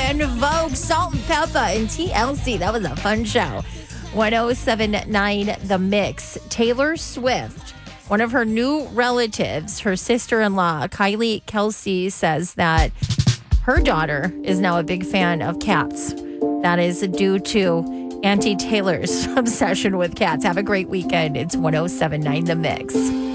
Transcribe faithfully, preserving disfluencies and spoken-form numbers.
En Vogue, Salt and Pepper, and T L C. That was a fun show. one oh seven point nine The Mix. Taylor Swift, one of her new relatives, her sister-in-law, Kylie Kelsey, says that her daughter is now a big fan of cats. That is due to Auntie Taylor's obsession with cats. Have a great weekend. It's one oh seven point nine The Mix.